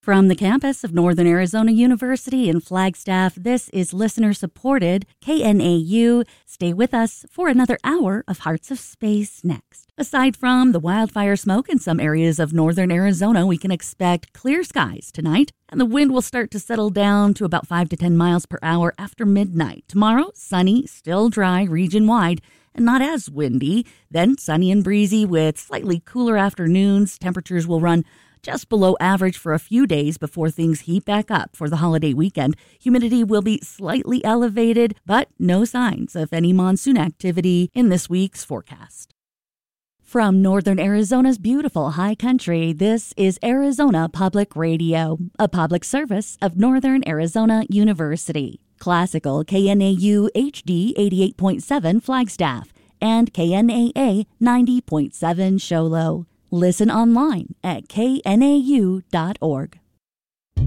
From the campus of Northern Arizona University in Flagstaff, this is listener-supported KNAU. Stay with us for another hour of Hearts of Space next. Aside from the wildfire smoke in some areas of northern Arizona, we can expect clear skies tonight, and the wind will start to settle down to about 5 to 10 miles per hour after midnight. Tomorrow, sunny, still dry region-wide, and not as windy. Then sunny and breezy with slightly cooler afternoons. Temperatures will run just below average for a few days before things heat back up for the holiday weekend. Humidity will be slightly elevated, but no signs of any monsoon activity in this week's forecast. From northern Arizona's beautiful high country, this is Arizona Public Radio, a public service of Northern Arizona University. Classical KNAU HD 88.7 Flagstaff and KNAA 90.7 Show Low. Listen online at knau.org.